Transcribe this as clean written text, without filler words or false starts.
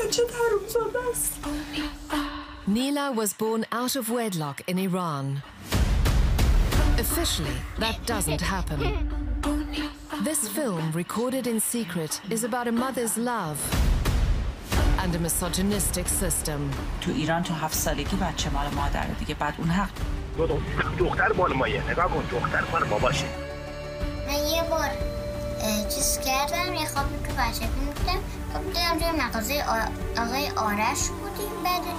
چه حرومزاده است. Neela was born out of wedlock in Iran. Officially, that doesn't happen. This film, recorded in secret, is about a mother's love and a misogynistic system. تو ایران تو 7 سالگی بچه مال مادره دیگه، بعد اون حق. دختر مال مایه، نگاه کن دختر مال باباشه. من یه بار چیز کردم، یه خوابی که بچه می‌کردم، خب دیدم توی مغازه آقای آرش بودیم، بعد